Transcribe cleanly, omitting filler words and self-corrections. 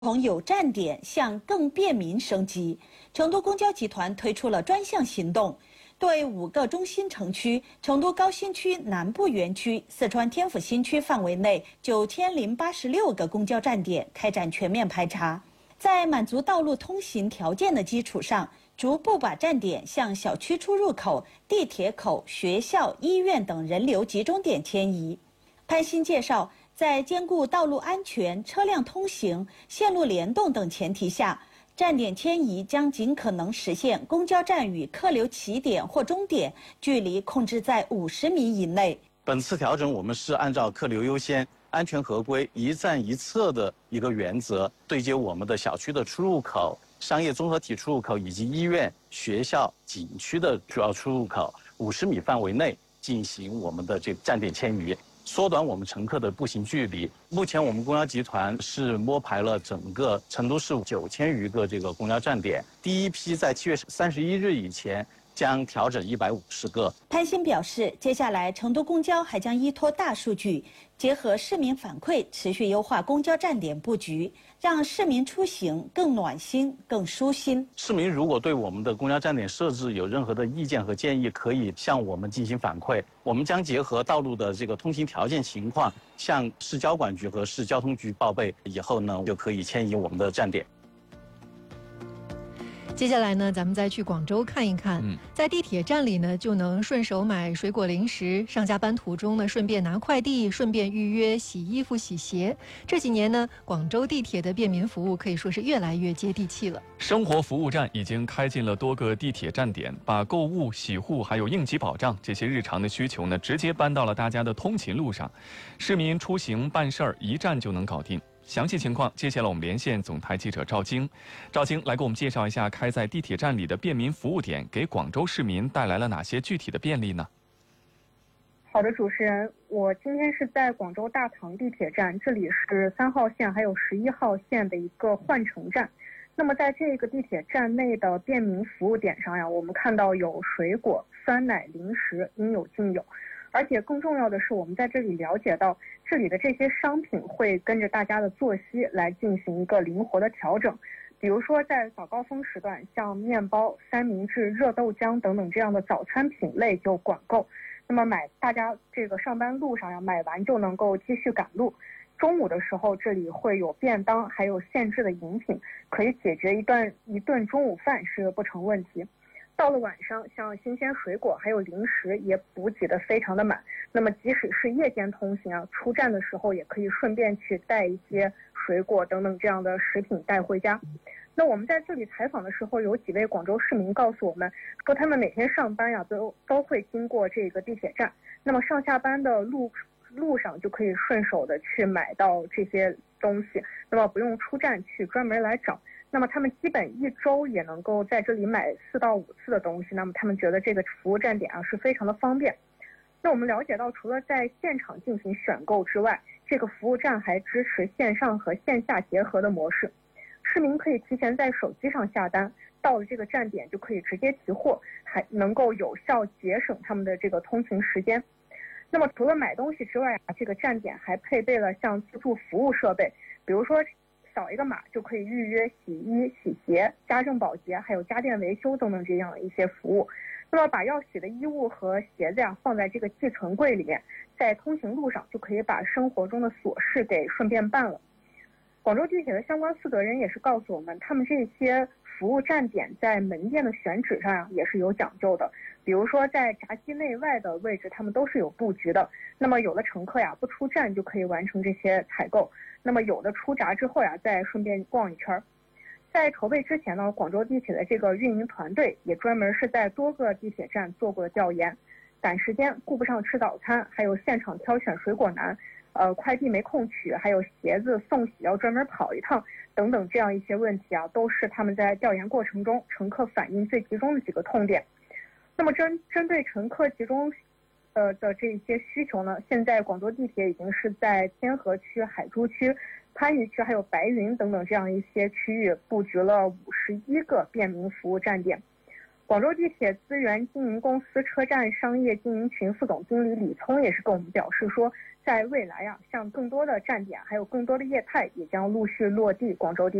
从有站点向更便民升级，成都公交集团推出了专项行动，对5个中心城区、成都高新区南部园区、四川天府新区范围内9086个公交站点开展全面排查，在满足道路通行条件的基础上，逐步把站点向小区出入口、地铁口、学校、医院等人流集中点迁移。潘鑫介绍，在兼顾道路安全、车辆通行、线路联动等前提下，站点迁移将尽可能实现公交站与客流起点或终点距离控制在50米以内。 本次调整我们是按照客流优先、安全合规、一站一测的一个原则，对接我们的小区的出入口、商业综合体出入口以及医院、学校、景区的主要出入口50米范围内进行我们的这个站点迁移，缩短我们乘客的步行距离。目前我们公交集团是摸排了整个成都市9000余个这个公交站点，第一批在7月31日以前将调整150个。 潘鑫表示，接下来成都公交还将依托大数据，结合市民反馈，持续优化公交站点布局，让市民出行更暖心、更舒心。 市民如果对我们的公交站点设置有任何的意见和建议，可以向我们进行反馈。我们将结合道路的这个通行条件情况，向市交管局和市交通局报备，以后呢就可以迁移我们的站点。 接下来呢，咱们再去广州看一看。在地铁站里呢，就能顺手买水果零食，上下班途中呢，顺便拿快递，顺便预约洗衣服、洗鞋。这几年呢，广州地铁的便民服务可以说是越来越接地气了。 生活服务站已经开进了多个地铁站点，把购物、洗护还有应急保障这些日常的需求呢，直接搬到了大家的通勤路上。市民出行办事儿，一站就能搞定。详细情况，接下来我们连线总台记者赵晶。赵晶来给我们介绍一下开在地铁站里的便民服务点给广州市民带来了哪些具体的便利呢？ 好的，主持人，我今天是在广州大塘地铁站，这里是3号线还有11号线的一个换乘站。那么在这个地铁站内的便民服务点上呀，我们看到有水果、酸奶、零食，应有尽有。而且更重要的是，我们在这里了解到，这里的这些商品会跟着大家的作息来进行一个灵活的调整。比如说在早高峰时段，像面包、三明治、热豆浆等等这样的早餐品类就管够。那么大家这个上班路上呀，买完就能够继续赶路。中午的时候，这里会有便当，还有现制的饮品，可以解决一顿中午饭是不成问题。到了晚上，像新鲜水果还有零食也补给的非常的满。那么即使是夜间通行啊，出站的时候也可以顺便去带一些水果等等这样的食品带回家。那我们在这里采访的时候，有几位广州市民告诉我们说，他们每天上班呀都会经过这个地铁站，那么上下班的路上就可以顺手的去买到这些东西，那么不用出站去专门来找。那么他们基本1周也能够在这里买4到5次的东西，那么他们觉得这个服务站点啊是非常的方便。那我们了解到，除了在现场进行选购之外，这个服务站还支持线上和线下结合的模式。市民可以提前在手机上下单，到了这个站点就可以直接提货，还能够有效节省他们的这个通勤时间。那么除了买东西之外啊，这个站点还配备了像自助服务设备，比如说扫一个码就可以预约洗衣、洗鞋、家政保洁，还有家电维修等等这样一些服务。那么把要洗的衣物和鞋子呀放在这个寄存柜里面，在通行路上就可以把生活中的琐事给顺便办了。广州地铁的相关负责人也是告诉我们，他们这些服务站点在门店的选址上也是有讲究的。比如说在闸机内外的位置，他们都是有布局的。那么有的乘客呀不出站就可以完成这些采购，那么有的出闸之后呀再顺便逛一圈。在筹备之前呢，广州地铁的这个运营团队也专门是在多个地铁站做过调研，赶时间顾不上吃早餐，还有现场挑选水果难，快递没空取，还有鞋子送洗要专门跑一趟等等这样一些问题啊，都是他们在调研过程中乘客反映最集中的几个痛点。那么针对乘客集中的这些需求呢，现在广州地铁已经是在天河区、海珠区、番禺区还有白云等等这样一些区域布局了51个便民服务站点。 广州地铁资源经营公司车站商业经营群副总经理李聪也是跟我们表示说，在未来像更多的站点还有更多的业态也将陆续落地广州地铁。